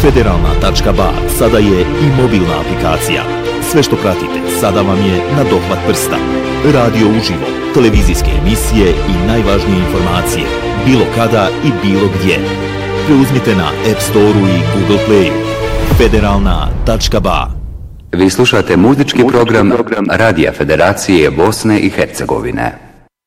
Federalna.ba sada je i mobilna aplikacija. Sve što pratite sada vam je na dohvat prsta. Radio uživo, televizijske emisije i najvažnije informacije, bilo kada i bilo gdje. Preuzmite na App Store-u i Google Playu. Federalna.ba. Vi slušate muzički program Radija Federacije Bosne i Hercegovine.